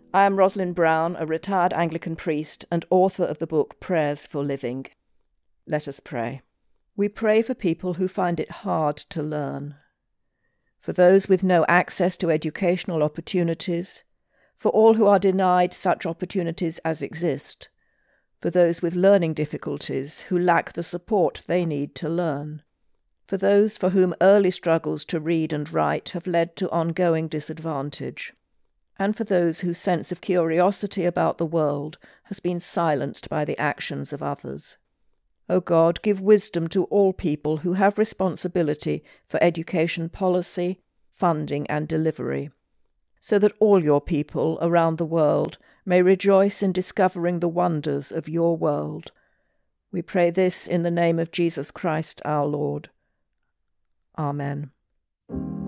I am Rosalind Brown, a retired Anglican priest and author of the book Prayers for Living. Let us pray. We pray for people who find it hard to learn, for those with no access to educational opportunities, for all who are denied such opportunities as exist, for those with learning difficulties who lack the support they need to learn, for those for whom early struggles to read and write have led to ongoing disadvantage, and for those whose sense of curiosity about the world has been silenced by the actions of others. O God, give wisdom to all people who have responsibility for education policy, funding and delivery, so that all your people around the world may rejoice in discovering the wonders of your world. We pray this in the name of Jesus Christ our Lord. Amen.